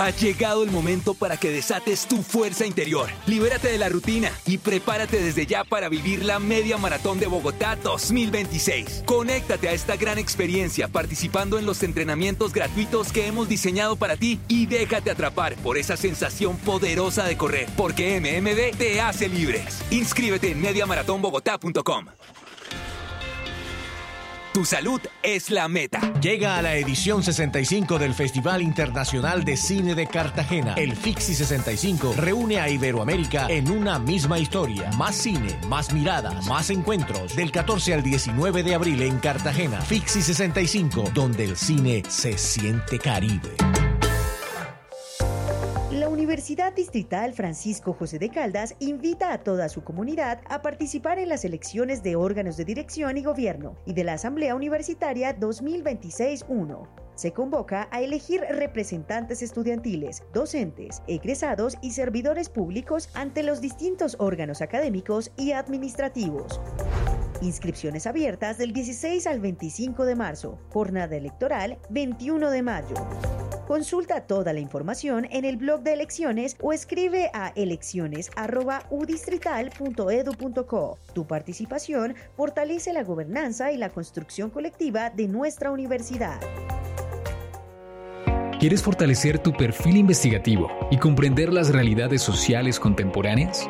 Ha llegado el momento para que desates tu fuerza interior. Libérate de la rutina y prepárate desde ya para vivir la Media Maratón de Bogotá 2026. Conéctate a esta gran experiencia participando en los entrenamientos gratuitos que hemos diseñado para ti y déjate atrapar por esa sensación poderosa de correr, porque MMB te hace libres. Inscríbete en mediamaratonbogotá.com. Tu salud es la meta. Llega a la edición 65 del Festival Internacional de Cine de Cartagena. El FICSI 65 reúne a Iberoamérica en una misma historia. Más cine, más miradas, más encuentros. Del 14 al 19 de abril en Cartagena. FICSI 65, donde el cine se siente Caribe. La Universidad Distrital Francisco José de Caldas invita a toda su comunidad a participar en las elecciones de órganos de dirección y gobierno y de la Asamblea Universitaria 2026-1. Se convoca a elegir representantes estudiantiles, docentes, egresados y servidores públicos ante los distintos órganos académicos y administrativos. Inscripciones abiertas del 16 al 25 de marzo. Jornada electoral 21 de mayo. Consulta toda la información en el blog de elecciones o escribe a elecciones@udistrital.edu.co. Tu participación fortalece la gobernanza y la construcción colectiva de nuestra universidad. ¿Quieres fortalecer tu perfil investigativo y comprender las realidades sociales contemporáneas?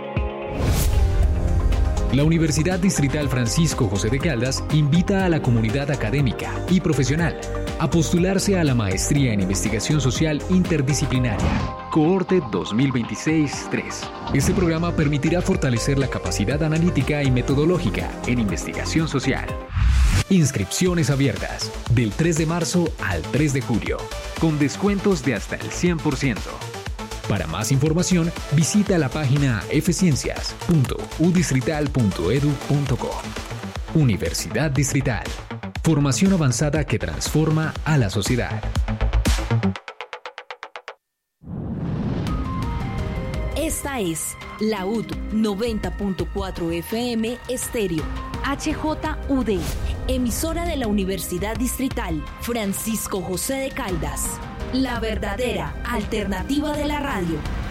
La Universidad Distrital Francisco José de Caldas invita a la comunidad académica y profesional a postularse a la Maestría en Investigación Social Interdisciplinaria, Cohorte 2026-3. Este programa permitirá fortalecer la capacidad analítica y metodológica en investigación social. Inscripciones abiertas del 3 de marzo al 3 de julio, con descuentos de hasta el 100%. Para más información, visita la página fciencias.udistrital.edu.co. Universidad Distrital. Formación avanzada que transforma a la sociedad. Esta es la UD 90.4 FM Estéreo, HJUD, emisora de la Universidad Distrital Francisco José de Caldas. La verdadera alternativa de la radio.